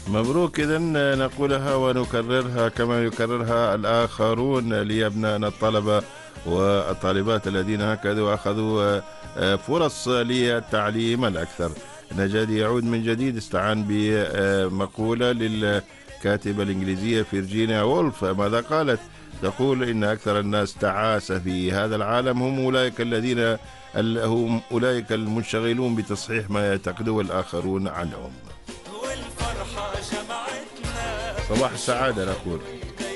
مبروك. إذا نقولها ونكررها كما يكررها الآخرون لأبنائنا الطلبة والطالبات الذين هكذا أخذوا فرص للتعليم الأكثر. نجادي يعود من جديد، استعان بمقولة للكاتبة الإنجليزية فيرجينيا وولف. ماذا قالت؟ تقول إن أكثر الناس تعاسة في هذا العالم هم أولئك المنشغلون بتصحيح ما يعتقده الآخرون عنهم. صباح السعادة نقول.